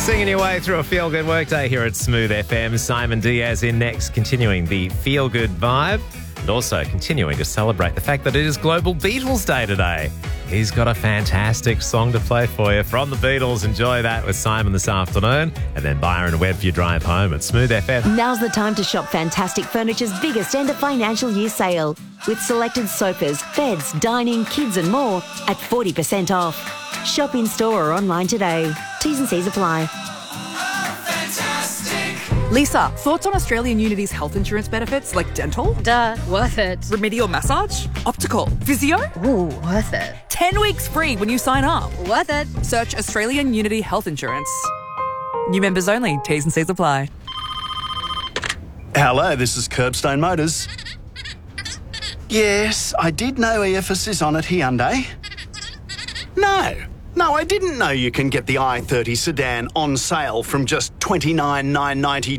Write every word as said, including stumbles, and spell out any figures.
Singing your way through a feel-good workday here at Smooth F M. Simon Diaz in next, continuing the feel-good vibe and also continuing to celebrate the fact that it is Global Beatles Day today. He's got a fantastic song to play for you from the Beatles. Enjoy that with Simon this afternoon, and then Byron Webb for your drive home at Smooth F M. Now's the time to shop Fantastic Furniture's biggest end of financial year sale with selected sofas, beds, dining, kids and more at forty percent off. Shop in store or online today. T's and C's apply. Lisa, thoughts on Australian Unity's health insurance benefits like dental? Duh, worth it. Remedial massage? Optical? Physio? Ooh, worth it. ten weeks free when you sign up. Worth it. Search Australian Unity Health Insurance. New members only. T's and C's apply. Hello, this is Curbstone Motors. Yes, I did know E F S is on at Hyundai. No, no, I didn't know you can get the i thirty sedan on sale from just twenty-nine thousand nine hundred ninety